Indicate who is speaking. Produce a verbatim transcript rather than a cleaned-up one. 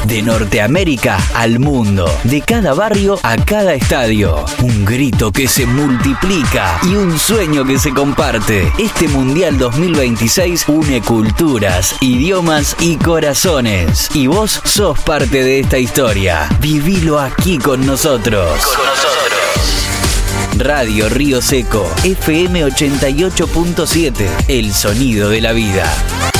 Speaker 1: De Norteamérica al mundo, de cada barrio a cada estadio. Un grito que se multiplica y un sueño que se comparte. Este Mundial dos mil veintiséis une culturas, idiomas y corazones. Y vos sos parte de esta historia. Vivilo aquí con nosotros. Con nosotros. Radio Río Seco, F M ochenta y ocho punto siete. El sonido de la vida.